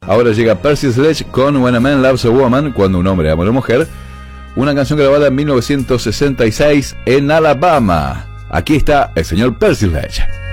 Ahora llega Percy Sledge con When a Man Loves a Woman, cuando un hombre ama a una mujer, una canción grabada en 1966 en Alabama. Aquí está el señor Percy Sledge.